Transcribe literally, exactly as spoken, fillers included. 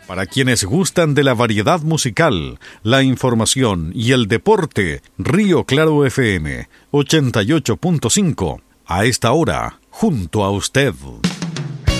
Para quienes gustan de la variedad musical, la información y el deporte, Río Claro F M ochenta y ocho punto cinco. A esta hora, junto a usted.